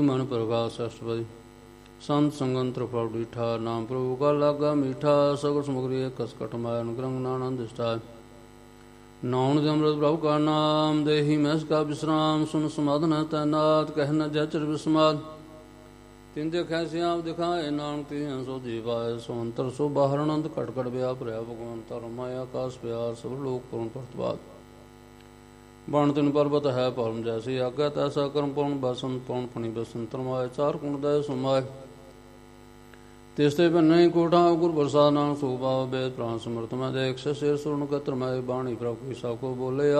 ਮਨ ਪ੍ਰਗਾਸ ਅਸ਼ਟਪਦੀ ਸੰਤ ਸੰਗੰਤਰ ਪ੍ਰਭ ਡੀਠਾ ਨਾਮ ਪ੍ਰਭੂ ਕਾ ਲਾਗਾ ਮੀਠਾ ਸਗਲ ਸਮਗਰੀ ਕਸਕਟ ਮਾਇਆ ਅਨੁਗ੍ਰੰਗ ਆਨੰਦ ਸਟਾਇ ਨਾਉਣ ਦੇ ਅੰਮ੍ਰਿਤ ਪ੍ਰਭੂ ਕਾ ਨਾਮ ਦੇਹੀ ਮੈਸ ਕਾ ਵਿਸਰਾਮ ਸੁਨ ਸਮਾਧਨ ਤੈਨਾਤ ਕਹਿ ਨ ਜਚਰ ਵਿਸਮਾਦ ਤਿਨ ਦੇਖੈ ਸਿਆਮ ਦਿਖਾਏ ਨਾਨਕ ਤੀਨ ਸੋ ਜੀਵਾਏ ਸੋ ਅੰਤਰ ਸੋ ਬਾਹਰ ਅਨੰਦ ਘਟ ਘਟ ਵਿਆਪ ਰਿਹਾ ਭਗਵੰਤ ਰਮਾਇਆ ਆਕਾਸ ਪਿਆਰ ਸਭ ਲੋਕ ਪੂਰਨ ਪ੍ਰਤਿਵਾਦ ਬਣ ਤਿਨ ਪਰਬਤ ਹੈ ਪਰਮ ਜੈਸੀ ਆਗਿਆ ਤੈਸਾ ਕਰਮ ਪਉਣ ਬਸਨ ਪਉਣ ਫਣੀ ਬਸਨ ਤਰਮਾਏ ਚਾਰ ਕੁੰਡ ਦੈ ਸੁਮਾਏ ਤਿਸ ਤੇ ਬੰਨੇ ਕੋਟਾ ਗੁਰ ਪ੍ਰਸਾਦ ਨਾਨਕ ਸੋ ਭਾਵ ਬੇਦ ਪ੍ਰਾਨ ਸਮਰਤ ਮੈਂ ਦੇਖ ਸਿਰ ਸੁਰਨ ਕਤਰ ਮੈਂ ਬਾਣੀ ਪ੍ਰਭ ਕੀ ਸਭ ਕੋ ਬੋਲੇ